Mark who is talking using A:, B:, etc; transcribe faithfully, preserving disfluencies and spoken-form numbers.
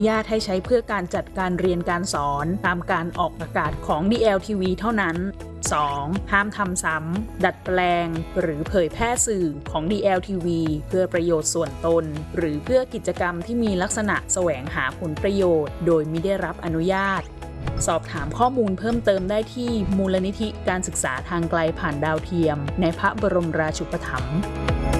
A: ญาตให้ใช้เพื่อการจัดการเรียนการสอนตามการออกอากาศของ ดี แอล ที วี เท่านั้น สอง ห้ามทำซ้ำดัดแปลงหรือเผยแพร่สื่อของ ดี แอล ที วี เพื่อประโยชน์ส่วนตนหรือเพื่อกิจกรรมที่มีลักษณะแสวงหาผลประโยชน์โดยมิได้รับอนุญาตสอบถามข้อมูลเพิ่มเติมได้ที่มูลนิธิการศึกษาทางไกลผ่านดาวเทียมในพระบรมราชูปถัมภ์